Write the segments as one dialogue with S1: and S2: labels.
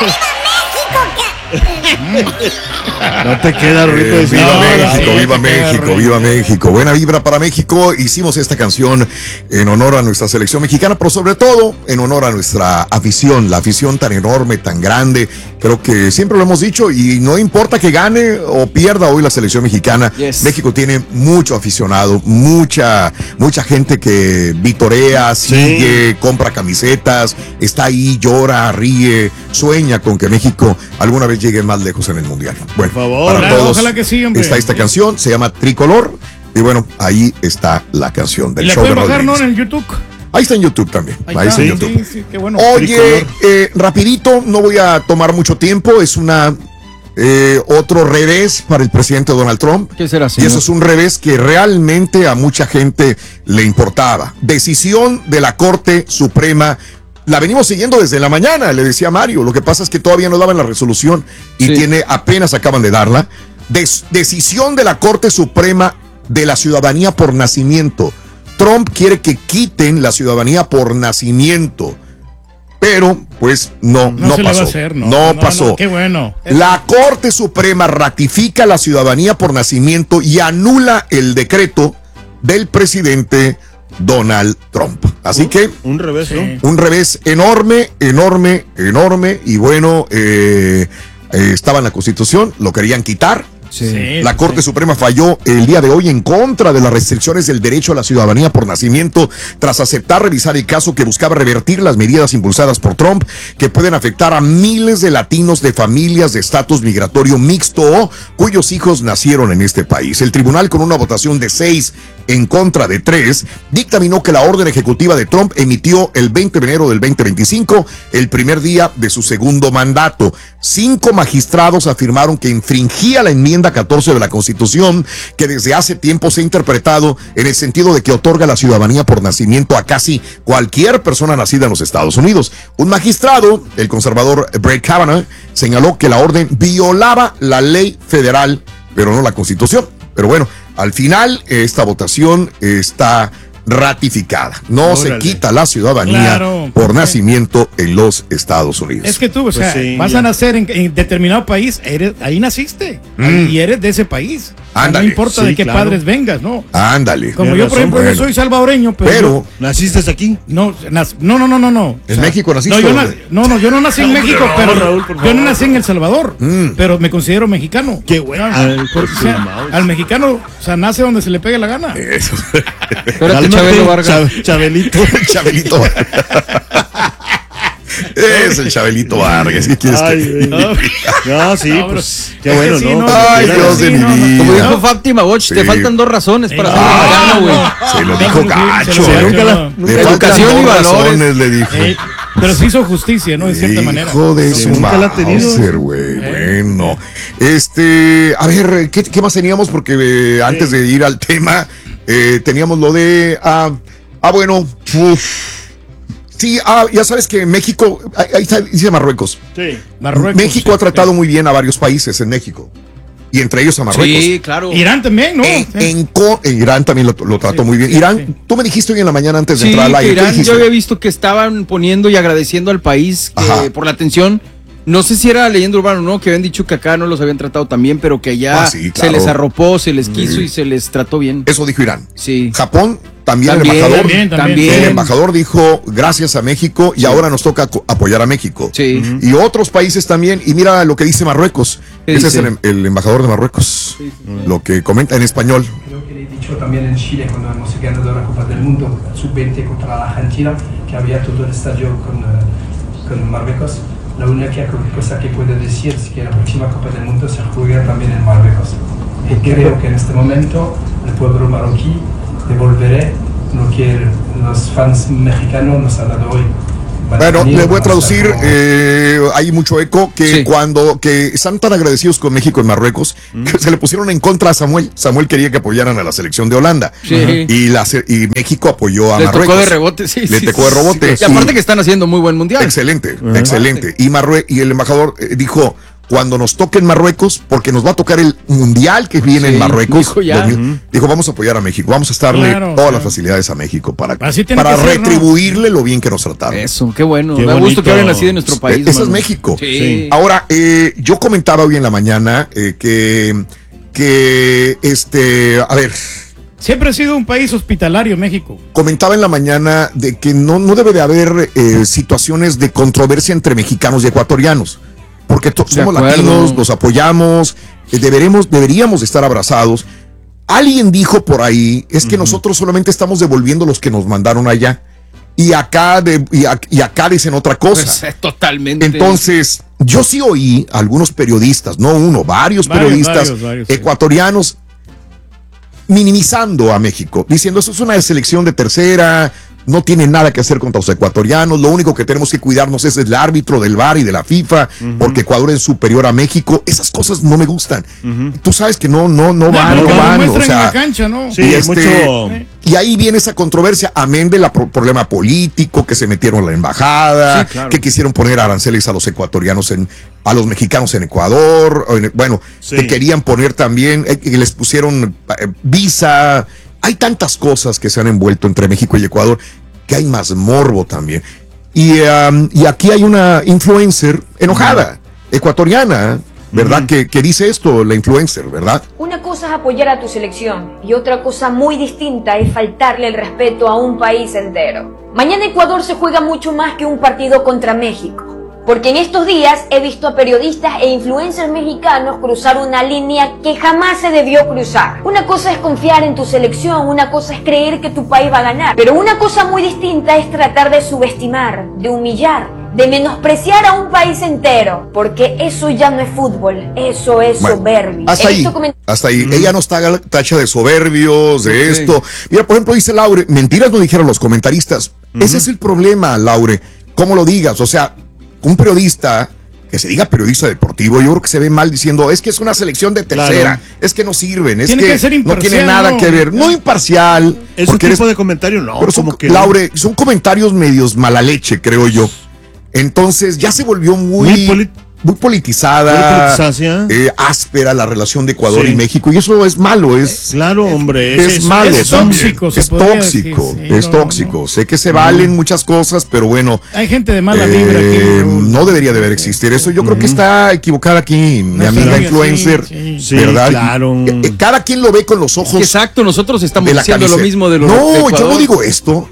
S1: No te queda, Rorrito.
S2: Viva México, viva México, viva México. Buena vibra para México. Hicimos esta canción en honor a nuestra selección mexicana, pero sobre todo en honor a nuestra afición, la afición tan enorme, tan grande. Creo que siempre lo hemos dicho y no importa que gane o pierda hoy la selección mexicana.
S3: Yes.
S2: México tiene mucho aficionado, mucha gente que vitorea, sigue, compra camisetas, está ahí, llora, ríe, sueña con que México alguna vez llegue más lejos en el Mundial. Bueno,
S1: por favor,
S2: para todos
S4: ojalá que sí, hombre.
S2: está esta canción, se llama Tricolor. Y bueno, ahí está la canción del
S4: ¿Y la
S2: show de
S4: pueden bajar, no,
S2: Rodríguez.
S4: en el YouTube?
S2: Ahí está en YouTube también. Ahí está en YouTube.
S4: Sí, qué bueno.
S2: Oye, rapidito, no voy a tomar mucho tiempo. Es otro revés para el presidente Donald Trump.
S3: ¿Qué será,
S2: Y
S3: señor?
S2: eso es un revés que realmente a mucha gente le importaba. Decisión de la Corte Suprema. La venimos siguiendo desde la mañana, le decía Mario. Lo que pasa es que todavía no daban la resolución y apenas acaban de darla. Decisión de la Corte Suprema de la ciudadanía por nacimiento. Trump quiere que quiten la ciudadanía por nacimiento. Pero, pues, no
S4: se le va
S2: pasó.
S4: a hacer,
S2: no pasó.
S4: No, qué bueno.
S2: La Corte Suprema ratifica la ciudadanía por nacimiento y anula el decreto del presidente Donald Trump. Así que
S1: un revés,
S4: Sí.
S1: ¿no?
S2: un revés enorme. Y bueno, estaba en la Constitución, lo querían quitar.
S4: Sí,
S2: La Corte Suprema falló el día de hoy en contra de las restricciones del derecho a la ciudadanía por nacimiento tras aceptar revisar el caso que buscaba revertir las medidas impulsadas por Trump que pueden afectar a miles de latinos de familias de estatus migratorio mixto cuyos hijos nacieron en este país. El tribunal, con una votación de 6 en contra de 3, dictaminó que la orden ejecutiva de Trump emitió el 20 de enero del 2025, el primer día de su segundo mandato. 5 magistrados afirmaron que infringía la enmienda 14 de la Constitución, que desde hace tiempo se ha interpretado en el sentido de que otorga la ciudadanía por nacimiento a casi cualquier persona nacida en los Estados Unidos. Un magistrado, el conservador Brett Kavanaugh, señaló que la orden violaba la ley federal, pero no la Constitución. Pero bueno, al final esta votación está ratificada. No
S1: Órale.
S2: se quita la ciudadanía por nacimiento en los Estados Unidos.
S4: Es que tú, o sea,
S1: sí,
S4: vas
S1: ya.
S4: a nacer en determinado país, ahí naciste, y eres de ese país.
S2: Ándale.
S4: No importa
S1: Sí,
S4: de qué
S1: claro.
S4: padres vengas, ¿no?
S2: Ándale.
S4: Como
S1: Tienes
S4: yo, por
S1: razón,
S4: ejemplo,
S2: bueno.
S4: yo soy salvadoreño,
S2: Pero
S1: ¿Naciste aquí?
S4: no.
S2: en México naciste.
S4: No,
S2: ¿Dónde?
S4: yo no nací en México, pero
S1: Raúl, por
S4: yo
S1: favor.
S4: no nací en El Salvador, pero me considero mexicano.
S1: Qué bueno.
S4: Porque, o sea, al mexicano, o sea, nace donde se le pegue la gana.
S2: Eso.
S3: Espérate, Chabelo Vargas.
S1: Chabelito.
S2: El Chabelito Vargas. Es el Chabelito Vargas. ¿Qué quieres que?
S1: No, sí,
S4: No,
S1: pues.
S4: pero-
S1: Qué bueno,
S4: sí,
S1: ¿no?
S4: no,
S2: Ay,
S4: sí,
S2: Dios de
S4: sí,
S2: mi
S4: no, no.
S2: vida.
S3: Como dijo Fátima Watch, te
S2: Sí.
S3: faltan 2 razones para ser
S4: Ah,
S3: mexicano, güey.
S2: Se lo dijo gacho.
S4: Se lo
S1: nunca la-
S4: dijo.
S2: Le faltan
S3: Educación y
S2: 2
S3: valores.
S2: razones, le dijo.
S4: Pero se hizo justicia, ¿no? De cierta manera.
S2: Hijo de su
S1: nunca la ha tenido.
S2: Mauser, güey. Bueno. A ver, ¿qué más teníamos? Porque antes de ir al tema, teníamos lo de. Bueno. Sí, ya sabes que México. Ahí está, dice Marruecos.
S1: Sí.
S4: Marruecos.
S2: México ha tratado muy bien a varios países en México. Y entre ellos a Marruecos.
S3: Sí, claro.
S4: Irán también, ¿no?
S2: En Irán también lo trató
S4: Sí,
S2: muy bien.
S4: sí,
S2: Irán,
S4: sí.
S2: tú me dijiste hoy en la mañana antes de
S3: Sí,
S2: entrar al
S3: que
S2: aire. ¿Qué
S3: Irán,
S2: dijiste?
S3: yo había visto que estaban poniendo y agradeciendo al país
S2: Ajá.
S3: por la atención. No sé si era leyenda urbana o no, que habían dicho que acá no los habían tratado tan bien, pero que allá
S2: Sí,
S3: se
S2: claro.
S3: les arropó, se les quiso y se les trató bien.
S2: Eso dijo Irán.
S3: Sí.
S2: Japón, también el
S3: También,
S2: embajador.
S4: también.
S2: El embajador dijo gracias a México y ahora nos toca apoyar a México.
S3: Sí.
S2: Y otros países también. Y mira lo que dice Marruecos.
S3: ¿Qué
S2: Ese
S3: dice?
S2: es el embajador de Marruecos. Lo que comenta en español.
S5: Creo que le he dicho también en Chile cuando hemos ganado la Copa del Mundo sub-20 contra la Argentina, que había todo el estadio con Marruecos. La única cosa que puedo decir es que la próxima Copa del Mundo se juega también en Marruecos. Y creo que en este momento el pueblo marroquí devolverá lo que los fans mexicanos nos han dado hoy.
S2: Bueno, le voy a traducir, hay mucho eco, que
S3: Sí.
S2: que están tan agradecidos con México en Marruecos, que se le pusieron en contra a Samuel. Samuel quería que apoyaran a la selección de Holanda.
S3: Sí.
S2: Y México apoyó a
S3: Le
S2: Marruecos.
S3: tocó de rebote, sí.
S2: Le
S3: sí,
S2: tocó de rebote.
S3: Y aparte que están haciendo muy buen mundial.
S2: Excelente, excelente. Y el embajador dijo, cuando nos toque en Marruecos, porque nos va a tocar el mundial que viene en Marruecos. Dijo, vamos a apoyar a México, vamos a estarle todas las facilidades a México para retribuirle lo bien que nos trataron.
S3: Eso, qué bueno. Me gusta que hayan nacido en nuestro país.
S2: Eso es México.
S3: Sí.
S2: Ahora, yo comentaba hoy en la mañana a ver.
S4: Siempre ha sido un país hospitalario, México.
S2: Comentaba en la mañana de que no debe de haber situaciones de controversia entre mexicanos y ecuatorianos, porque somos latinos, nos apoyamos, deberíamos estar abrazados. Alguien dijo por ahí, es que nosotros solamente estamos devolviendo los que nos mandaron allá, y acá dicen otra cosa.
S3: Pues, totalmente.
S2: Entonces, yo sí oí a algunos periodistas, no uno, varios periodistas ecuatorianos, minimizando a México, diciendo eso es una selección de tercera, no tiene nada que hacer contra los ecuatorianos, lo único que tenemos que cuidarnos es el árbitro del VAR y de la FIFA, porque Ecuador es superior a México. Esas cosas no me gustan. Tú sabes que no van, o sea,
S4: en la cancha, ¿no?
S1: Sí,
S2: y ahí viene esa controversia, amén del problema político, que se metieron en la embajada, que quisieron poner aranceles a los ecuatorianos a los mexicanos en Ecuador, que querían poner también, que les pusieron visa. Hay tantas cosas que se han envuelto entre México y Ecuador que hay más morbo también. Y aquí hay una influencer enojada, ecuatoriana, ¿verdad? Que dice esto, la influencer, ¿verdad?
S6: Una cosa es apoyar a tu selección y otra cosa muy distinta es faltarle el respeto a un país entero. Mañana Ecuador se juega mucho más que un partido contra México. Porque en estos días he visto a periodistas e influencers mexicanos cruzar una línea que jamás se debió cruzar. Una cosa es confiar en tu selección, una cosa es creer que tu país va a ganar. Pero una cosa muy distinta es tratar de subestimar, de humillar, de menospreciar a un país entero. Porque eso ya no es fútbol, eso es soberbia.
S2: Hasta ahí. Ella no está tacha de soberbios, de esto. Mira, por ejemplo, dice Laure, mentiras no dijeron los comentaristas. Ese es el problema, Laure. ¿Cómo lo digas? O sea, un periodista que se diga periodista deportivo, yo creo que se ve mal diciendo, es que es una selección de tercera, es que no sirven, es que no tiene nada que ver, no imparcial.
S1: Es un tipo de comentario, no.
S2: Pero Laure, son comentarios medios mala leche, creo yo. Entonces ya se volvió muy politizada, áspera la relación de Ecuador y México, y eso es malo,
S1: claro, hombre,
S2: es malo,
S4: es tóxico,
S2: es tóxico. Sé que se valen muchas cosas, pero bueno,
S4: hay gente de mala vibra aquí,
S2: no debería de haber existir eso. Yo creo que está equivocada aquí mi amiga influencer, ¿verdad?
S1: Claro.
S2: Cada quien lo ve con los ojos.
S3: Exacto, nosotros estamos diciendo lo mismo de los
S2: No, yo no digo esto.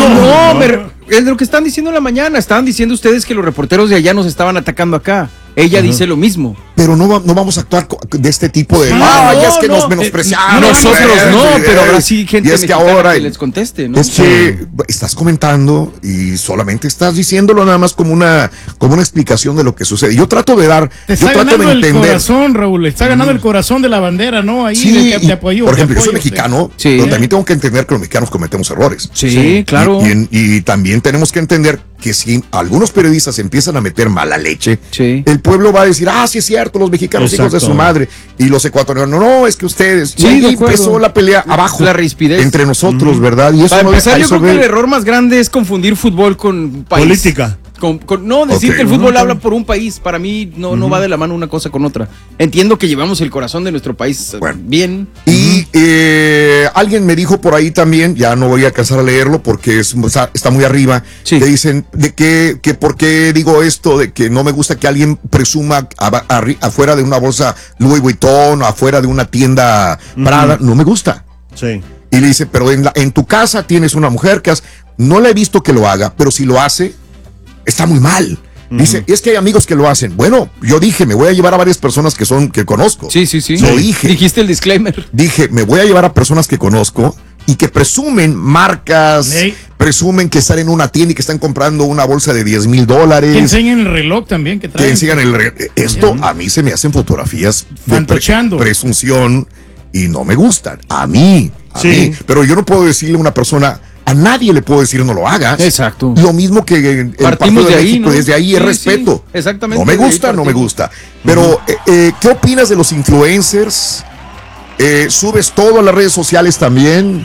S3: Es lo que están diciendo en la mañana. Estaban diciendo ustedes que los reporteros de allá nos estaban atacando acá. Ella dice lo mismo.
S2: Pero no vamos a actuar de este tipo de... es que nos menospreciaron.
S3: Nosotros pero ahora sí gente
S2: es que ahora
S3: que les conteste, ¿no?
S2: Es que estás comentando y solamente estás diciéndolo nada más como una explicación de lo que sucede. Yo trato de
S4: ganando el corazón, Raúl. Está ganando el corazón de la bandera, ¿no? Ahí
S2: sí, te apoyo. Por ejemplo, yo soy mexicano, pero también tengo que entender que los mexicanos cometemos errores.
S3: Sí, claro.
S2: Y también tenemos que entender que si algunos periodistas empiezan a meter mala leche, el pueblo va a decir, sí es cierto, los mexicanos hijos de su madre, y los ecuatorianos, no, es que ustedes, y ahí empezó la pelea abajo,
S3: la rispidez
S2: entre nosotros, ¿verdad? Y eso
S3: para empezar, yo creo que el error más grande es confundir fútbol con país.
S1: Política.
S3: Decir que el fútbol habla por un país, para mí no va de la mano una cosa con otra. Entiendo que llevamos el corazón de nuestro país bien.
S2: Y alguien me dijo por ahí también, ya no voy a alcanzar a leerlo porque está muy arriba, que dicen de que por qué digo esto, de que no me gusta que alguien presuma afuera de una bolsa Louis Vuitton o afuera de una tienda Prada, no me gusta.
S1: Sí.
S2: Y le dice, pero en tu casa tienes una mujer que no le he visto que lo haga, pero si lo hace, está muy mal. Dice, es que hay amigos que lo hacen. Bueno, yo dije, me voy a llevar a varias personas que conozco.
S3: Sí.
S2: Lo dije.
S3: Dijiste el disclaimer.
S2: Dije, me voy a llevar a personas que conozco y que presumen marcas, presumen que están en una tienda y que están comprando una bolsa de $10,000.
S4: Que enseñen el reloj también que traen.
S2: Que enseñan el reloj. Esto a mí se me hacen fotografías de presunción y no me gustan. A mí. Pero yo no puedo decirle a una persona... A nadie le puedo decir no lo hagas.
S3: Exacto.
S2: Lo mismo que en
S3: partimos de
S2: México,
S3: ahí, ¿no?
S2: Desde ahí es respeto.
S3: Exactamente.
S2: No me gusta. Pero, ¿qué opinas de los influencers? ¿Subes todo a las redes sociales también?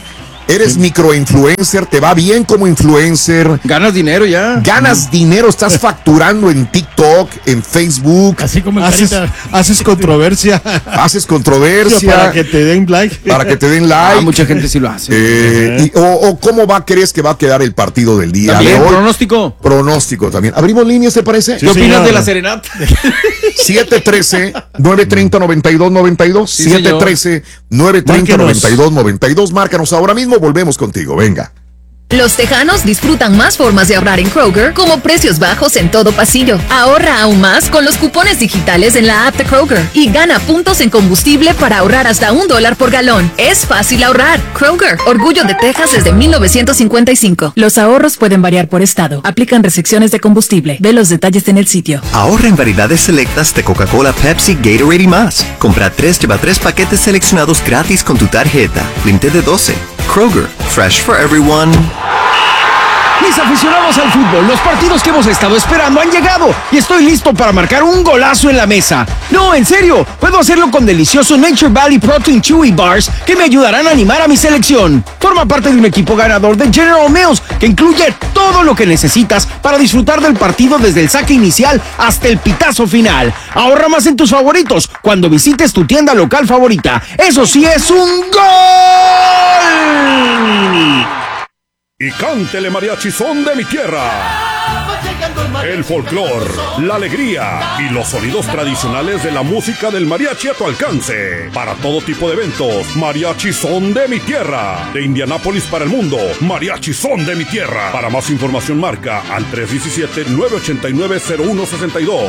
S2: Eres microinfluencer, te va bien como influencer.
S3: Ganas dinero ya.
S2: Ganas dinero, estás facturando en TikTok, en Facebook.
S4: Así como el
S1: haces controversia.
S2: Haces controversia.
S1: Para que te den like.
S2: Para que te den like.
S3: Mucha gente sí lo hace.
S2: O cómo crees que va a quedar el partido del día
S3: también,
S2: de hoy.
S3: Pronóstico.
S2: Pronóstico también. ¿Abrimos líneas, te parece?
S3: ¿Qué opinas de la serenata?
S2: 713-930-9292.
S3: Sí,
S2: 713-930-9292. Márcanos ahora mismo, volvemos contigo. Venga.
S7: Los tejanos disfrutan más formas de ahorrar en Kroger, como precios bajos en todo pasillo. Ahorra aún más con los cupones digitales en la app de Kroger y gana puntos en combustible para ahorrar hasta $1 por galón. Es fácil ahorrar. Kroger, orgullo de Texas desde 1955. Los ahorros pueden variar por estado. Aplican restricciones de combustible. Ve los detalles en el sitio.
S8: Ahorra en variedades selectas de Coca-Cola, Pepsi, Gatorade y más. Compra 3, lleva 3 paquetes seleccionados gratis con tu tarjeta. Límite de 12. Kroger, fresh for everyone.
S3: Mis aficionados al fútbol, los partidos que hemos estado esperando han llegado y estoy listo para marcar un golazo en la mesa. No, en serio, puedo hacerlo con deliciosos Nature Valley Protein Chewy Bars que me ayudarán a animar a mi selección. Forma parte de un equipo ganador de General Mills que incluye todo lo que necesitas para disfrutar del partido desde el saque inicial hasta el pitazo final. Ahorra más en tus favoritos cuando visites tu tienda local favorita. ¡Eso sí es un gol!
S9: Y cántele mariachi son de mi tierra. El folclor, la alegría y los sonidos tradicionales de la música del mariachi a tu alcance. Para todo tipo de eventos, mariachi son de mi tierra. De Indianápolis para el mundo, mariachi son de mi tierra. Para más información marca al 317-989-0162.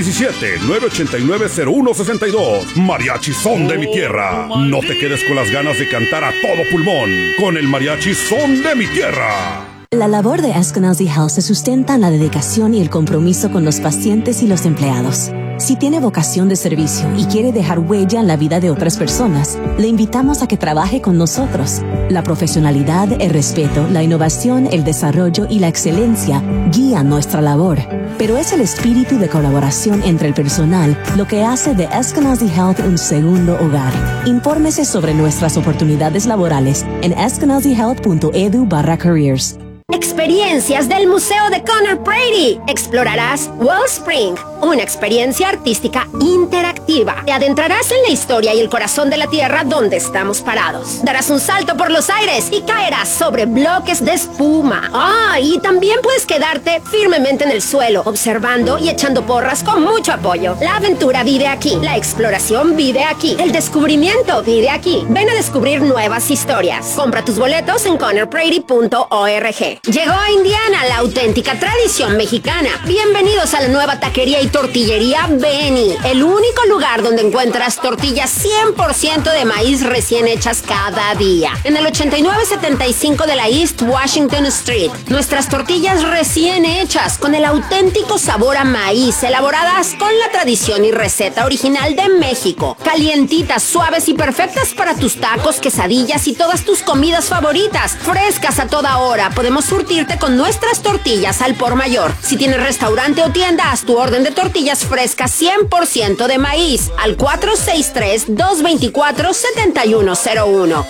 S9: 317-989-0162. Mariachi son de mi tierra. No te quedes con las ganas de cantar a todo pulmón. Con el mariachi son de mi tierra.
S10: La labor de Eskenazi Health se sustenta en la dedicación y el compromiso con los pacientes y los empleados. Si tiene vocación de servicio y quiere dejar huella en la vida de otras personas, le invitamos a que trabaje con nosotros. La profesionalidad, el respeto, la innovación, el desarrollo y la excelencia guían nuestra labor. Pero es el espíritu de colaboración entre el personal lo que hace de Eskenazi Health un segundo hogar. Infórmese sobre nuestras oportunidades laborales en eskenazihealth.edu/careers.
S11: Experiencias del Museo de Conor Brady. Explorarás Wellspring, una experiencia artística interactiva. Te adentrarás en la historia y el corazón de la tierra donde estamos parados. Darás un salto por los aires y caerás sobre bloques de espuma. Y también puedes quedarte firmemente en el suelo, observando y echando porras con mucho apoyo. La aventura vive aquí, la exploración vive aquí, el descubrimiento vive aquí. Ven a descubrir nuevas historias. Compra tus boletos en conorbrady.org. Llegó a Indiana la auténtica tradición mexicana. Bienvenidos a la nueva taquería y tortillería Benny, el único lugar donde encuentras tortillas 100% de maíz recién hechas cada día. En el 8975 de la East Washington Street, nuestras tortillas recién hechas con el auténtico sabor a maíz, elaboradas con la tradición y receta original de México. Calientitas, suaves y perfectas para tus tacos, quesadillas y todas tus comidas favoritas. Frescas a toda hora. Podemos surtirte con nuestras tortillas al por mayor. Si tienes restaurante o tienda, haz tu orden de tortillas frescas 100% de maíz al 463-224-7101.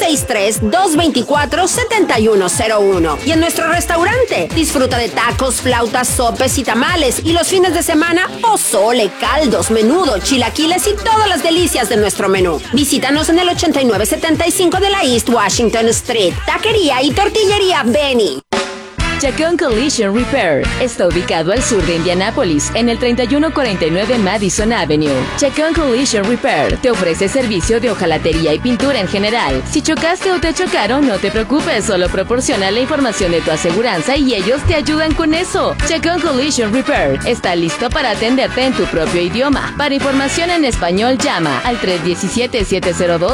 S11: 463-224-7101. Y en nuestro restaurante, disfruta de tacos, flautas, sopes y tamales. Y los fines de semana, pozole, caldos, menudo, chilaquiles y todas las delicias de nuestro menú. Visítanos en el 8975 de la East Washington Street. Taquería y tortillería Benny.
S12: Chacón Collision Repair está ubicado al sur de Indianápolis, en el 3149 Madison Avenue. Chacón Collision Repair te ofrece servicio de hojalatería y pintura en general. Si chocaste o te chocaron, no te preocupes, solo proporciona la información de tu aseguranza y ellos te ayudan con eso. Chacón Collision Repair está listo para atenderte en tu propio idioma. Para información en español, llama al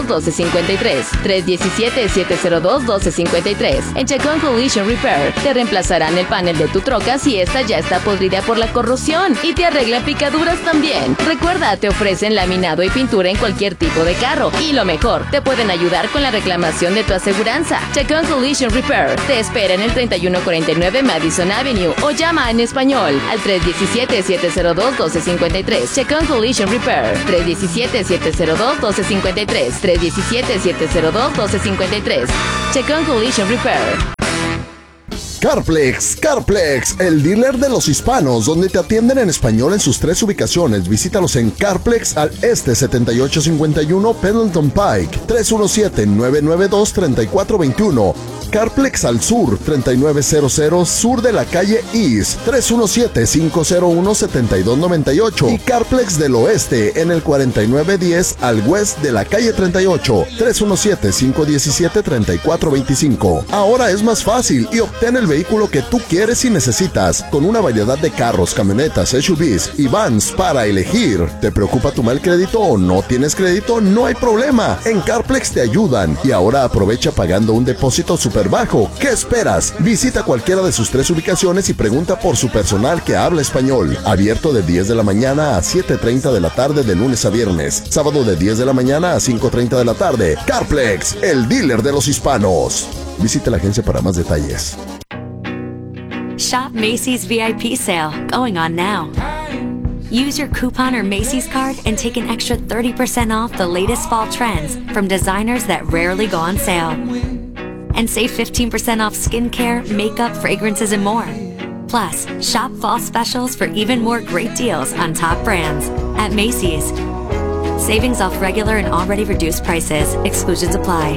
S12: 317-702-1253. 317-702-1253. En Chacón Collision Repair te reemplazamos reemplazarán el panel de tu troca si esta ya está podrida por la corrosión y te arreglan picaduras también. Recuerda, te ofrecen laminado y pintura en cualquier tipo de carro. Y lo mejor, te pueden ayudar con la reclamación de tu aseguranza. Chacón Collision Repair te espera en el 3149 Madison Avenue o llama en español al 317-702-1253. Chacón Collision Repair, 317-702-1253. 317-702-1253. Chacón Collision Repair.
S13: Carplex, el dealer de los hispanos, donde te atienden en español en sus 3 ubicaciones. Visítalos en Carplex al este 7851 Pendleton Pike, 317-992-3421. Carplex al sur, 3900 sur de la calle East, 317-501-7298. Y Carplex del oeste en el 4910 al west de la calle 38, 317-517-3425. Ahora es más fácil y obtén el vehículo que tú quieres y necesitas, con una variedad de carros, camionetas, SUVs y vans para elegir. ¿Te preocupa tu mal crédito o no tienes crédito? No hay problema. En Carplex te ayudan. Y ahora aprovecha pagando un depósito súper bajo. ¿Qué esperas? Visita cualquiera de sus 3 ubicaciones y pregunta por su personal que habla español. Abierto de 10 de la mañana a 7:30 de la tarde de lunes a viernes. Sábado de 10 de la mañana a 5:30 de la tarde. Carplex, el dealer de los hispanos. Visita la agencia para más detalles.
S14: Shop Macy's VIP sale, going on now. Use your coupon or Macy's card and take an extra 30% off the latest fall trends from designers that rarely go on sale. And save 15% off skincare, makeup, fragrances, and more. Plus, shop fall specials for even more great deals on top brands at Macy's. Savings off regular and already reduced prices. Exclusions apply.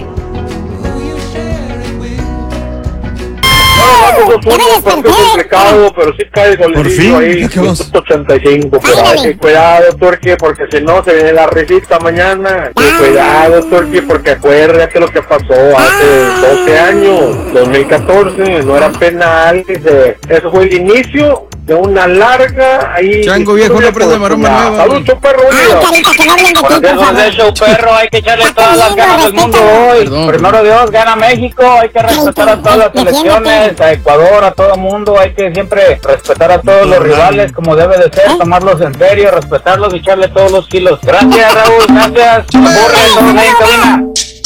S15: Pero sí cae golecillo ahí, 185. Cuidado, Turquía, porque si no se viene la risita mañana. Cuidado, Turquía, porque acuérdate lo que pasó hace 12 años, 2014, no era penal. Eso fue el inicio de una larga ahí.
S3: Chango viejo, no prende maroma nueva.
S15: Saludos, perro.
S16: Carita, que no hablen de ti, por favor.
S15: Eso, perro, hay que echarle todas las ganas del mundo hoy. Primero Dios, gana México, hay que respetar a todas las selecciones, a Ecuador, a todo el mundo, hay que siempre respetar a todos los rivales como debe de ser, tomarlos en serio, respetarlos y echarle todos los kilos. Gracias, Raúl, gracias. Borre, todos ahí en cabina.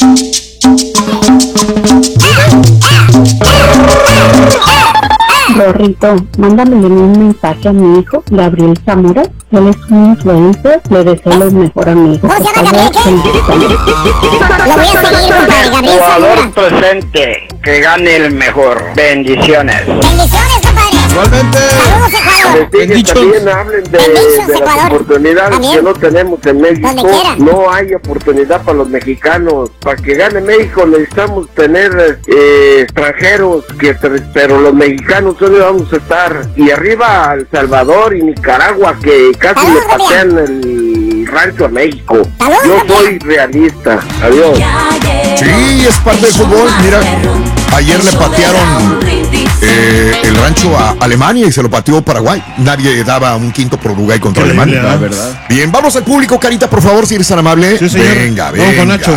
S17: Rorrito, mándame un mensaje a mi hijo, Gabriel Zamora. Él es un influencer, le deseo lo mejor a mi hijo.
S16: ¿Cómo se llama Gabriel? Lo voy a seguir, compadre, Gabriel Zamora.
S15: Jugador presente, que gane el mejor. Bendiciones.
S16: Bendiciones, compadre.
S3: Igualmente.
S16: Saludos, Ecuador.
S15: También hablen de las oportunidades que no tenemos en México. No hay oportunidad para los mexicanos. Para que gane México necesitamos tener extranjeros, pero los mexicanos solo vamos a estar. Y arriba El Salvador y Nicaragua, que casi le patean el rancho a México. Yo soy realista. Adiós.
S2: Sí, es parte del fútbol. Mira, ayer le patearon el rancho a Alemania y se lo pateó Paraguay. Nadie daba un quinto por Uruguay contra Alemania.
S3: La verdad.
S2: Bien, vamos al público, Carita, por favor, si eres tan amable.
S1: Sí, señor.
S2: Venga.
S1: Vamos con Nacho.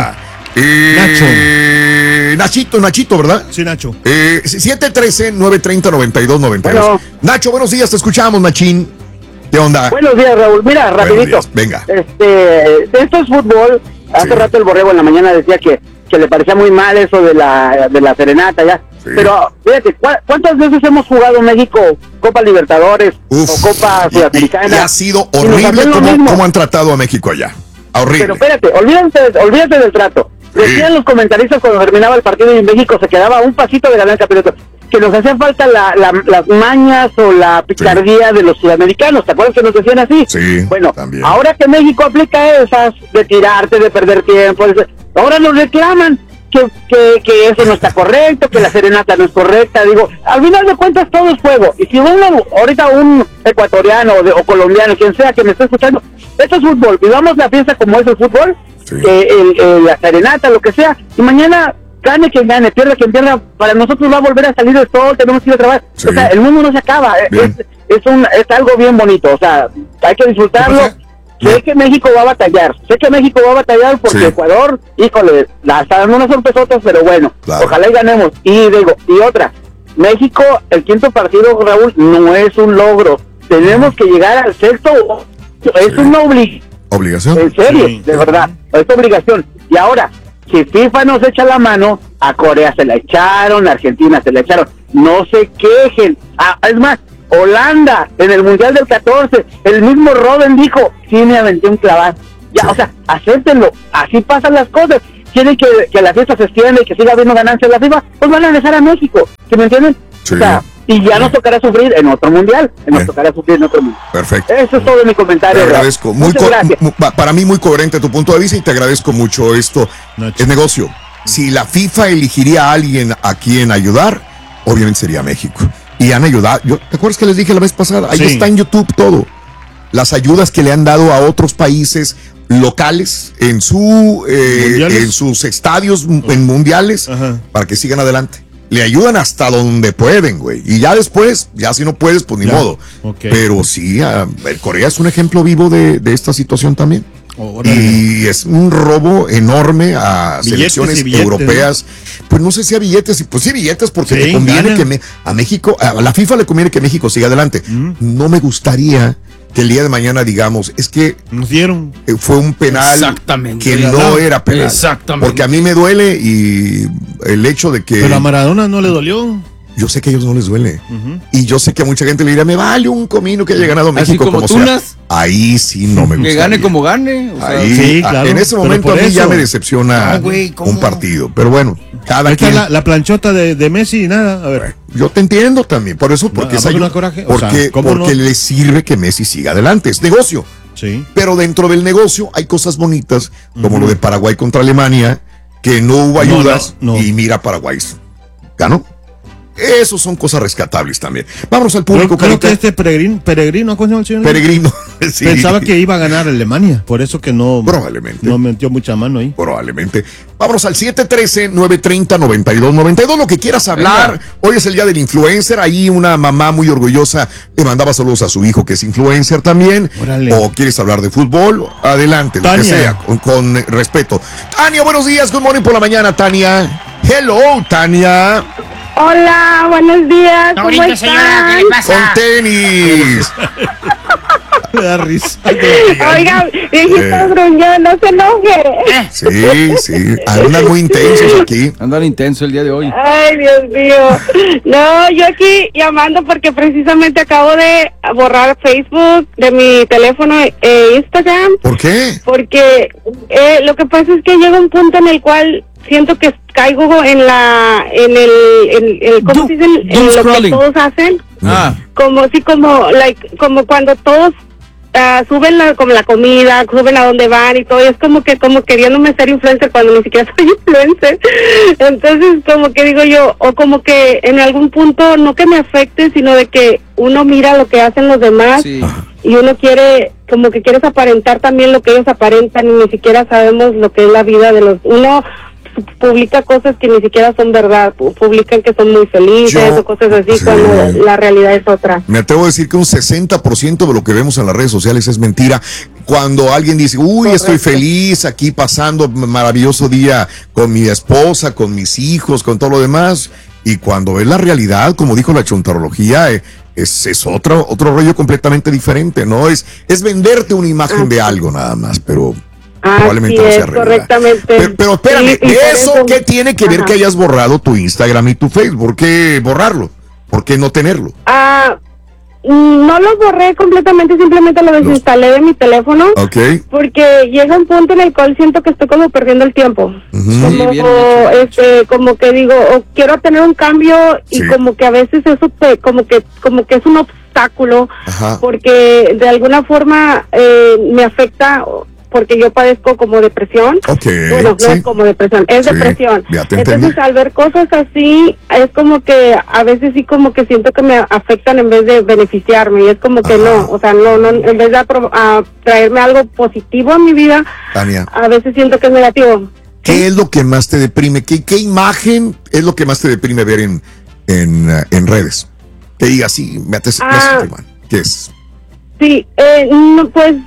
S2: Nachito, ¿verdad?
S1: Sí, Nacho.
S2: 713-930-9292.
S15: Bueno.
S2: Nacho, buenos días, te escuchamos, Nachín. ¿Qué onda?
S15: Buenos días, Raúl. Mira, rapidito.
S2: Venga.
S15: Esto es fútbol. Hace rato el Borrego en la mañana decía que le parecía muy mal eso de la serenata ya. Sí. Pero fíjate, ¿cuántas veces hemos jugado en México Copa Libertadores o Copa Sudamericana?
S2: Y ha sido horrible cómo han tratado a México allá. Horrible.
S15: Pero espérate, olvídate del trato. Decían los comentaristas cuando terminaba el partido y México se quedaba un pasito de ganar el campeonato, que nos hacía falta las mañas o la picardía de los sudamericanos. ¿Te acuerdas que nos decían así?
S2: Sí.
S15: Bueno,
S2: también.
S15: Ahora que México aplica esas de tirarte, de perder tiempo, ahora nos reclaman que eso no está correcto, que la serenata no es correcta. Digo, al final de cuentas todo es juego. Y si ahorita un ecuatoriano o colombiano, quien sea que me esté escuchando, esto es fútbol. Vivamos la fiesta como es el fútbol, sí. La serenata, lo que sea, y mañana gane quien gane, pierda quien pierda, para nosotros va a volver a salir el sol, tenemos que ir a trabajar. Sí. O sea, el mundo no se acaba, es algo bien bonito, o sea, hay que disfrutarlo. Sé que México va a batallar, porque sí. Ecuador, híjole, están unas sorpresotas, pero bueno, claro. Ojalá y ganemos. Y otra, México, el quinto partido, Raúl, no es un logro. Tenemos que llegar al sexto. Es una
S2: obligación.
S15: En serio, de verdad, es obligación. Y ahora, si FIFA nos echa la mano, a Corea se la echaron, a Argentina se la echaron. No se quejen. Es más, Holanda, en el Mundial del 14, el mismo Robben dijo, sí me aventé un clavado. Ya, o sea, acéptenlo, así pasan las cosas. Quieren que la fiesta se extienda y que siga habiendo ganancias de la FIFA, pues van a regresar a México, ¿sí me entienden?
S2: Sí.
S15: O sea, y ya nos tocará sufrir en otro mundial, nos tocará sufrir en otro mundial.
S2: Perfecto.
S15: Eso es todo mi comentario.
S2: Te agradezco. Para mí muy coherente tu punto de vista y te agradezco mucho esto. Es negocio. Si la FIFA elegiría a alguien a quien ayudar, obviamente sería México. Y han ayudado. ¿Te acuerdas que les dije la vez pasada? Ahí está en YouTube todo. Las ayudas que le han dado a otros países locales en sus estadios en mundiales para que sigan adelante. Le ayudan hasta donde pueden, güey. Y ya después, ya si no puedes, pues ni modo. Okay. Pero sí, Corea es un ejemplo vivo de esta situación también. Y es un robo enorme a selecciones europeas. Pues no sé si a billetes, pues sí billetes, porque le conviene que a México, a la FIFA le conviene que México siga adelante. No me gustaría que el día de mañana digamos, es que
S1: nos dieron.
S2: Fue un penal que no era penal.
S3: Exactamente.
S2: Porque a mí me duele y el hecho de que...
S1: Pero a Maradona no le dolió.
S2: Yo sé que a ellos no les duele. Y yo sé que a mucha gente le dirá, me vale un comino que haya ganado México como sea. Ahí sí no me gusta.
S3: Que gane como gane.
S2: O sea, ahí, sí, claro. En ese momento a mí ya me decepciona un partido. Pero bueno, cada
S1: quien...
S2: Está
S1: la planchota de Messi y nada. A ver.
S2: Yo te entiendo también. Por eso, porque porque le sirve que Messi siga adelante. Es negocio.
S1: Sí.
S2: Pero dentro del negocio hay cosas bonitas, como lo de Paraguay contra Alemania, que no hubo ayudas y mira, Paraguay ganó. Esos son cosas rescatables también. Vámonos al público.
S1: Creo que este Peregrino, ¿cómo se llama el señor?
S2: Peregrino. Sí.
S1: Pensaba que iba a ganar Alemania, por eso que no.
S2: Probablemente.
S1: No metió mucha mano ahí.
S2: Probablemente. Vámonos al 713-930-9292. Lo que quieras hablar. Hoy es el día del influencer. Ahí una mamá muy orgullosa le mandaba saludos a su hijo que es influencer también.
S1: Órale.
S2: O quieres hablar de fútbol. Adelante,
S1: Tania.
S2: Lo que sea, con respeto. Tania, buenos días. Good morning por la mañana, Tania. Hello, Tania.
S17: Hola, buenos días. ¿Cómo están?
S12: Señora, ¿qué le pasa?
S2: Con tenis.
S1: Me da risa.
S17: Oiga, viejito gruñón, no se enoje.
S2: Sí. Andan muy intensos aquí.
S3: Andan intenso el día de hoy.
S17: Ay, Dios mío. No, yo aquí llamando porque precisamente acabo de borrar Facebook de mi teléfono e Instagram.
S2: ¿Por qué?
S17: Porque lo que pasa es que llega un punto en el cual siento que caigo en ¿cómo se dice? En lo que todos hacen. Como cuando todos suben como la comida, suben a donde van y todo, y es como queriéndome ser influencer cuando ni siquiera soy influencer. Entonces como que digo yo, o como que en algún punto no que me afecte, sino de que uno mira lo que hacen los demás y uno quieres aparentar también lo que ellos aparentan y ni siquiera sabemos lo que es la vida de uno publica cosas que ni siquiera son verdad, publican que son muy felices o cosas así, cuando la realidad es otra.
S2: Me atrevo a decir que un 60% de lo que vemos en las redes sociales es mentira. Cuando alguien dice, estoy feliz aquí pasando un maravilloso día con mi esposa, con mis hijos, con todo lo demás, y cuando ves la realidad, como dijo la chontarología, es otro rollo completamente diferente, ¿no? Es venderte una imagen de algo nada más, pero... probablemente no sea
S17: correctamente.
S2: Pero espérame,
S17: sí,
S2: ¿eso qué tiene que ver que hayas borrado tu Instagram y tu Facebook? ¿Por qué borrarlo? ¿Por qué no tenerlo?
S17: No lo borré completamente, simplemente lo desinstalé de mi teléfono.
S2: Okay.
S17: Porque llega un punto en el cual siento que estoy como perdiendo el tiempo. Como que digo, quiero tener un cambio y como que a veces eso como que es un obstáculo.
S2: Ajá.
S17: Porque de alguna forma me afecta, porque yo padezco como depresión. Bueno, no es como depresión, es depresión. Entonces, al ver cosas así, es como que a veces sí como que siento que me afectan en vez de beneficiarme. Y es como que no, o sea, no en vez de traerme algo positivo a mi vida,
S2: Tania,
S17: a veces siento que es negativo.
S2: ¿Qué es lo que más te deprime? ¿Qué imagen es lo que más te deprime ver en redes? Que diga así, me hace mal. ¿Qué es?
S17: Sí, no, pues...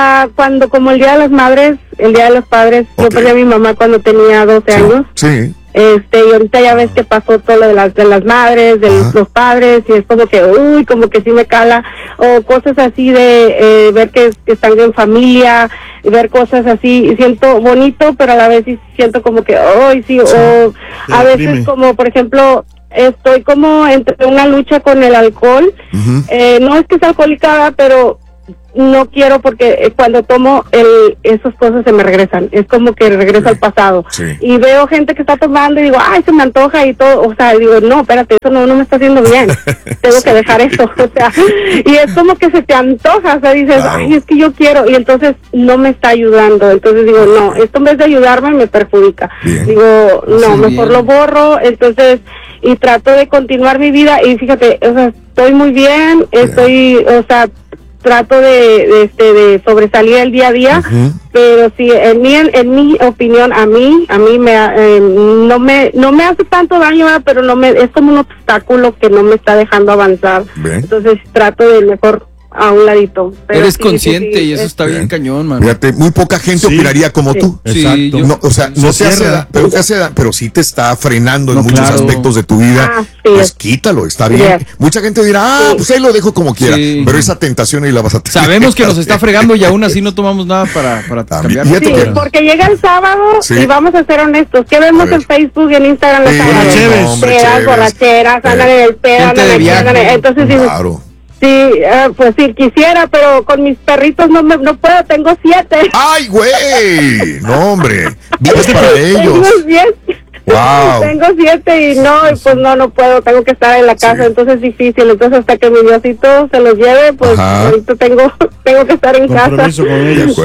S17: cuando como el Día de las Madres, el Día de los Padres, yo perdí a mi mamá cuando tenía 12 años.
S2: Sí.
S17: Y ahorita ya ves que pasó todo lo de las madres, de los padres, y es como que, como que sí me cala, o cosas así de ver que están en familia, y ver cosas así, y siento bonito, pero a la vez sí siento como que, sí, o a veces como, por ejemplo, estoy como entre una lucha con el alcohol. No es que sea alcohólica, pero no quiero, porque cuando tomo esas cosas se me regresan, es como que regresa al pasado. Y veo gente que está tomando y digo, ay, se me antoja y todo, o sea, digo, no, espérate, eso no me está haciendo bien, tengo que dejar eso, o sea, y es como que se te antoja, o sea, dices, ay, es que yo quiero, y entonces no me está ayudando, entonces digo, no, esto en vez de ayudarme me perjudica. Digo, no, mejor lo borro, entonces, y trato de continuar mi vida, y fíjate, o sea, estoy muy bien, o sea, trato de sobresalir el día a día, pero sí, en mi opinión, a mí no me hace tanto daño, pero es como un obstáculo que no me está dejando avanzar. Entonces trato de mejor a un ladito. Pero
S3: eres consciente y eso está bien cañón, man.
S2: Fíjate, muy poca gente opinaría como tú.
S3: Exacto.
S2: No, o sea, no te hace daño, pero sí te está frenando en muchos aspectos de tu vida. Pues quítalo, está bien. Mucha gente dirá, pues ahí lo dejo como quiera. Pero esa tentación ahí la vas a tener.
S3: Sabemos que nos está fregando y aún así no tomamos nada para cambiar.
S17: Sí, porque llega el sábado y vamos a ser honestos. ¿Qué vemos en Facebook y en Instagram los sábados? Pedas, borracheras, andan en el pedo, andan en viaje. Entonces dices, sí, pues sí, quisiera, pero con mis perritos no puedo, tengo 7.
S2: ¡Ay, güey! No, hombre, vives para ellos.
S17: Tengo 7 y pues no puedo, tengo que estar en la casa, entonces es difícil, entonces hasta que mi Diosito se los lleve, pues ahorita tengo que estar en casa. Con ellos.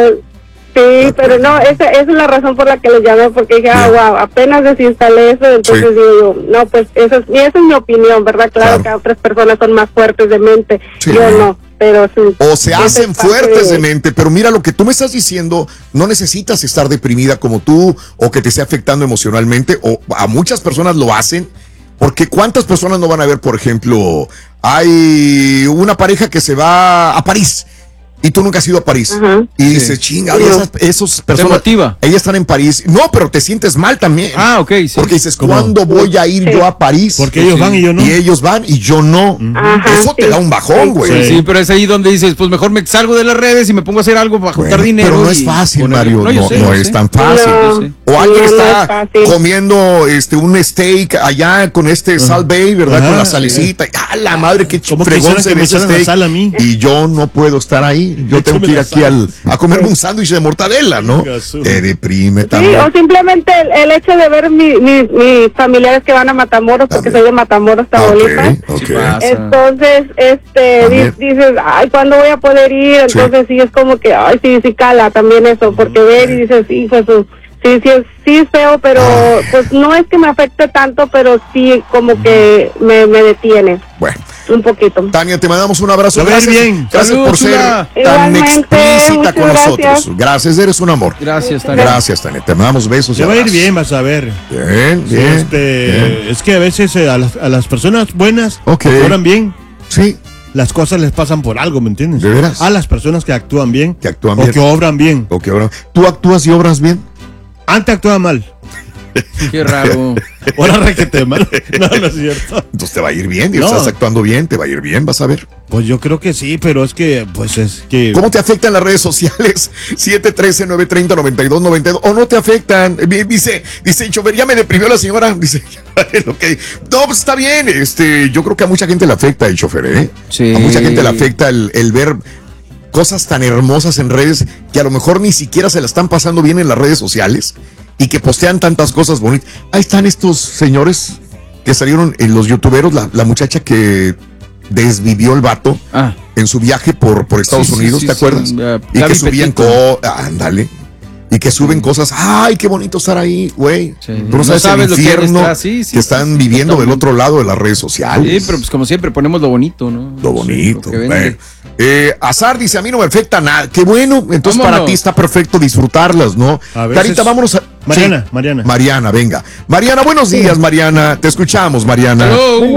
S17: Pero no, esa es la razón por la que los llamé, porque dije, wow, apenas desinstalé eso, entonces digo, no, pues esa es mi opinión, ¿verdad? Claro que otras personas son más fuertes de mente, yo no. Pero sí,
S2: o se hacen fuertes de mente, pero mira lo que tú me estás diciendo, no necesitas estar deprimida como tú o que te esté afectando emocionalmente, o a muchas personas lo hacen, porque ¿cuántas personas no van a ver, por ejemplo, hay una pareja que se va a París y tú nunca has ido a París y dices, chinga, esas personas, ellas están en París, no, pero te sientes mal también. Porque dices, ¿cuándo voy a ir yo a París?
S1: Porque ellos van y yo no.
S2: Y ellos van y yo no. Eso te da un bajón, güey.
S3: Sí, pero es ahí donde dices, pues mejor me salgo de las redes y me pongo a hacer algo para juntar dinero.
S2: Pero no es fácil, Mario, no es tan fácil. O alguien está comiendo un steak allá con Salt Bay, ¿verdad? Con la salecita. ¡Ah, la madre, qué fregón se ve ese steak! Y yo no puedo estar ahí. Yo tengo que ir aquí a comerme un sándwich de mortadela, ¿no? Te deprime también.
S17: Sí, o simplemente el hecho de ver mis familiares que van a Matamoros, porque soy de Matamoros, Tamaulipas. Entonces, dices, ay, ¿cuándo voy a poder ir? Entonces sí es como que, ay, sí cala también eso, porque ver y dices, sí, pues sí es feo, pero pues no es que me afecte tanto, pero sí como que me detiene.
S2: Bueno.
S17: Un poquito.
S2: Tania, te mandamos un abrazo.
S1: Gracias
S2: por ser tan explícita con nosotros. Gracias, eres un amor.
S3: Gracias, Tania.
S2: Gracias, Tania. Te mandamos besos.
S1: Se va a ir bien, vas a ver.
S2: Bien.
S1: Es que a veces a las personas buenas que obran bien.
S2: Sí.
S1: Las cosas les pasan por algo, ¿me entiendes?
S2: ¿De veras?
S1: A las personas que actúan bien.
S2: Que actúan
S1: bien. O que obran bien.
S2: ¿Tú actúas y obras bien?
S1: Antes actuaba mal.
S3: Qué raro.
S1: Ahora requete mal. No es cierto.
S2: Entonces te va a ir bien. Estás actuando bien, te va a ir bien, vas a ver.
S1: Pues yo creo que sí, pero es que,
S2: ¿Cómo te afectan las redes sociales? 713-930-9292. ¿O no te afectan? Dice Chofer, ya me deprimió la señora. Dice, no, pues está bien. Yo creo que a mucha gente le afecta el Chofer, ¿eh?
S3: Sí.
S2: A mucha gente le afecta el ver cosas tan hermosas en redes que a lo mejor ni siquiera se la están pasando bien en las redes sociales y que postean tantas cosas bonitas. Ahí están estos señores que salieron en los youtuberos, la muchacha que desvivió el vato en su viaje por Estados Unidos, ¿te acuerdas? Y que subían ándale. Y que suben cosas, ay, qué bonito estar ahí, güey. Tú no sabes el infierno que están viviendo del otro lado de las redes sociales.
S3: Sí, pero pues como siempre ponemos lo bonito, ¿no?
S2: Lo bonito. Azar dice, a mí no me afecta nada. Qué bueno, entonces para ti está perfecto disfrutarlas, ¿no? Carita, vámonos a... Mariana, venga. Mariana, buenos días, Mariana. Te escuchamos, Mariana.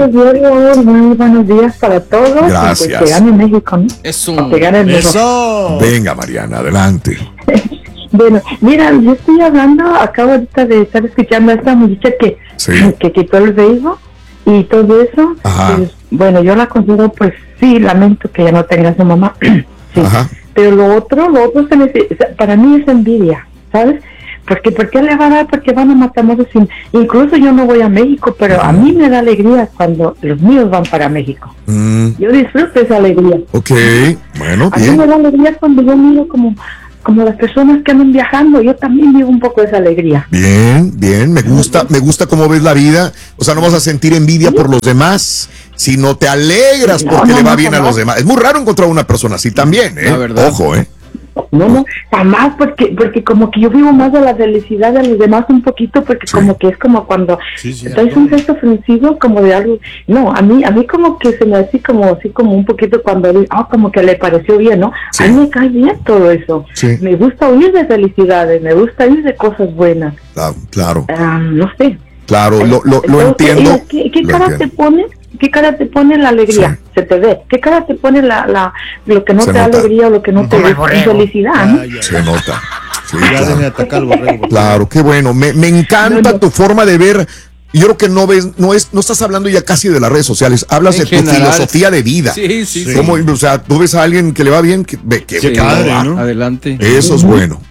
S18: Buenos días para todos.
S2: Gracias.
S18: Que gane México, ¿no?
S3: Eso.
S18: Que gane México.
S2: Venga, Mariana, adelante.
S18: Bueno, mira, yo estoy hablando, acabo ahorita de estar escuchando a esta muchacha que quitó el Facebook y todo eso. Pues, bueno, yo la considero, pues sí, lamento que ya no tenga a su mamá. Sí. Pero lo otro para mí es envidia, ¿sabes? Porque ¿por qué le va a dar? Porque van a Matamoros. Incluso yo no voy a México, pero a mí me da alegría cuando los míos van para México. Yo disfruto esa alegría.
S2: Ok, bueno,
S18: a mí me da alegría cuando yo miro como las personas que andan viajando. Yo también vivo un poco de esa alegría.
S2: Bien, me gusta cómo ves la vida. O sea, no vas a sentir envidia por los demás, sino te alegras porque le va bien a los demás. Es muy raro encontrar una persona así también, ¿eh?
S18: La verdad.
S2: Ojo, ¿eh?
S18: No, jamás, porque como que yo vivo más de la felicidad de los demás un poquito, porque como que es como cuando traes un gesto ofensivo como de algo. No, a mí como que se me hace como un poquito cuando como que le pareció bien, ¿no? A mí me cae bien todo eso. Me gusta oír de felicidades, me gusta oír de cosas buenas.
S2: Claro.
S18: No sé.
S2: Claro, lo entiendo.
S18: ¿Qué cara te pone? ¿Qué cara te pone la alegría? Se te ve. ¿Qué cara te pone lo que no te da alegría o lo que no te da felicidad? ¿No?
S2: Se nota. Sí,
S1: dejen de atacar al borrego.
S2: Claro, qué bueno. Me encanta tu forma de ver. Yo creo que no estás hablando ya casi de las redes sociales, hablas de tu filosofía de vida.
S3: Sí.
S2: Como, o sea, tú ves a alguien que le va bien, que
S3: padre, ¿no? Adelante.
S2: Eso es bueno,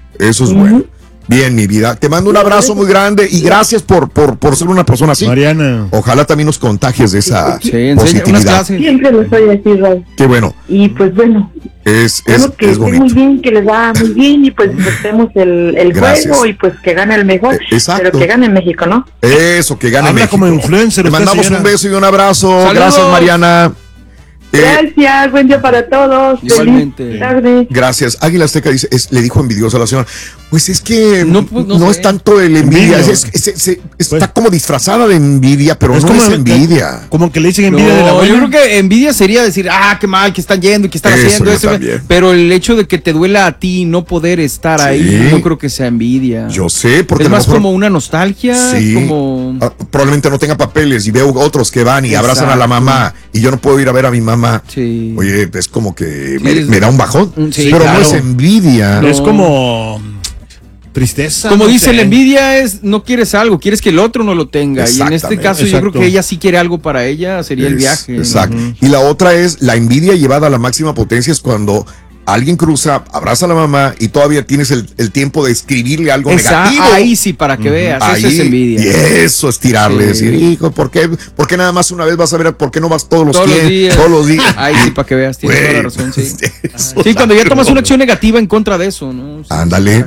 S2: Bien, mi vida. Te mando un abrazo muy grande y gracias por ser una persona así.
S1: Mariana.
S2: Ojalá también nos contagies de esa positividad.
S18: Siempre lo soy así, Raúl.
S2: Qué bueno.
S18: Y pues bueno.
S2: Es
S18: bonito. Muy bien, que les va muy bien y pues hacemos el juego y pues que gane el mejor.
S2: Exacto.
S18: Pero que gane México, ¿no?
S2: Eso, que gane México.
S1: Como influencer.
S2: Te mandamos un beso y un abrazo.
S3: ¡Saludos!
S2: Gracias, Mariana.
S18: Gracias, buen día para todos.
S3: Igualmente.
S18: Feliz tarde.
S2: Gracias. Águila Azteca dice, le dijo envidioso a la señora. Pues es que no es tanto el envidia, está como disfrazada de envidia, pero no es envidia.
S1: Como que le dicen envidia de la buena.
S3: Yo creo que envidia sería decir, qué mal que están yendo, que están haciendo eso. Pero el hecho de que te duela a ti no poder estar ahí, no creo que sea envidia.
S2: Yo sé, porque
S3: es más como una nostalgia. Como...
S2: probablemente no tenga papeles y veo otros que van y abrazan a la mamá y yo no puedo ir a ver a mi mamá.
S3: Sí.
S2: Oye, es como que me da un bajón, pero no es envidia.
S1: Es como tristeza.
S3: Como dice, la envidia es no quieres algo, quieres que el otro no lo tenga. Y en este caso yo creo que ella sí quiere algo para ella, sería el viaje.
S2: Exacto. Y la otra es la envidia llevada a la máxima potencia, es cuando alguien cruza, abraza a la mamá y todavía tienes el tiempo de escribirle algo negativo.
S3: Ahí sí, para que veas,
S2: ahí,
S3: eso es envidia.
S2: Y eso es tirarle, decir, hijo, ¿por qué nada más una vez vas a ver? ¿Por qué no vas todos los días?
S3: Ahí sí, para que veas, tienes toda la razón, sí. Sí, cuando ya tomas una acción negativa en contra de eso, ¿no? Sí,
S2: ándale.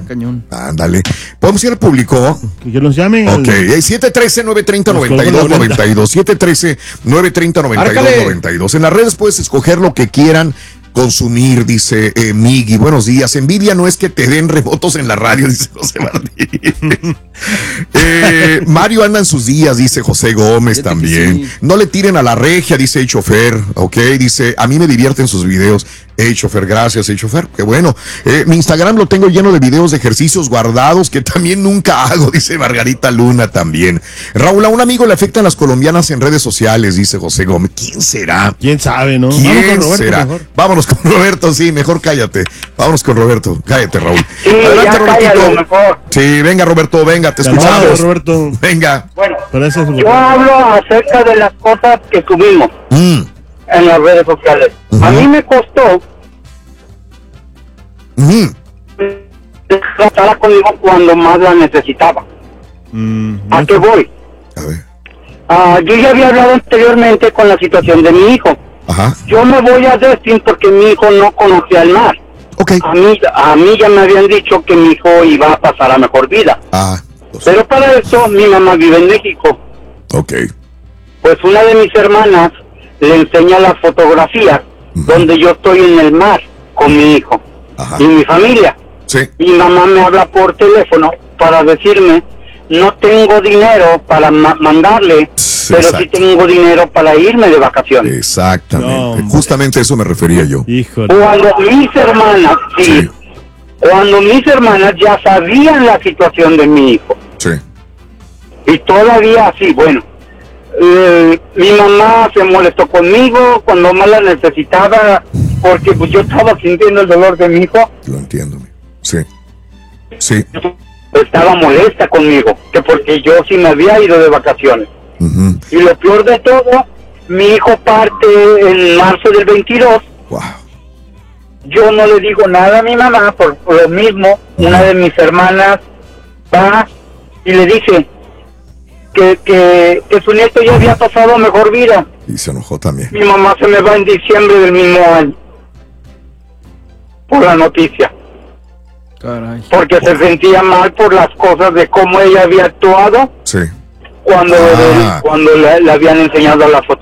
S2: ¿Podemos ir al público?
S1: Que nos llamen.
S2: Ok, 713-930-9292. 713-930-9292. En las redes puedes escoger lo que quieran consumir, dice Migui. Buenos días. Envidia no es que te den rebotos en la radio, dice José Martín. Mario anda en sus días, dice José Gómez también. No le tiren a la regia, dice el chofer. Ok, dice, a mí me divierten sus videos. Chofer, gracias, chofer, qué bueno. Mi Instagram lo tengo lleno de videos de ejercicios guardados que también nunca hago, dice Margarita Luna también. Raúl, a un amigo le afectan las colombianas en redes sociales, dice José Gómez. ¿Quién será?
S1: ¿Quién sabe, no?
S2: ¿Quién será? Vámonos con Roberto, sí, mejor cállate. Vámonos con Roberto, cállate, Raúl.
S15: Sí, adelante, Roberto. Mejor.
S2: Sí, venga, Roberto, venga, te escuchamos.
S1: Roberto.
S2: Venga.
S15: Bueno, yo hablo acerca de las cosas que subimos en las redes sociales. A mí me costó estar conmigo cuando más la necesitaba. ¿A qué voy?
S2: A ver.
S15: Yo ya había hablado anteriormente con la situación de mi hijo.
S2: Ajá.
S15: Yo me voy a Destin porque mi hijo no conocía el mar.
S2: Okay.
S15: A mí ya me habían dicho que mi hijo iba a pasar a mejor vida. Pero para eso mi mamá vive en México.
S2: Okay.
S15: Pues una de mis hermanas le enseña las fotografías donde yo estoy en el mar con mi hijo y mi familia.
S2: Sí.
S15: Mi mamá me habla por teléfono para decirme, no tengo dinero para mandarle, pero sí tengo dinero para irme de vacaciones.
S2: Exactamente, justamente eso me refería yo.
S1: Híjole.
S15: Cuando mis hermanas ya sabían la situación de mi hijo.
S2: Sí.
S15: Y todavía así, bueno, mi mamá se molestó conmigo cuando más la necesitaba, porque pues yo estaba sintiendo el dolor de mi hijo.
S2: Lo entiendo, sí. Sí.
S15: Estaba molesta conmigo, que porque yo sí me había ido de vacaciones. Y lo peor de todo, mi hijo parte en marzo del 22. Yo no le digo nada a mi mamá por lo mismo. Una de mis hermanas va y le dice que su nieto ya había pasado mejor vida.
S2: Y se enojó también.
S15: Mi mamá se me va en diciembre del mismo año por la noticia.
S3: Caray.
S15: Porque se sentía mal por las cosas de cómo ella había actuado.
S2: Sí.
S15: Cuando le habían enseñado la foto.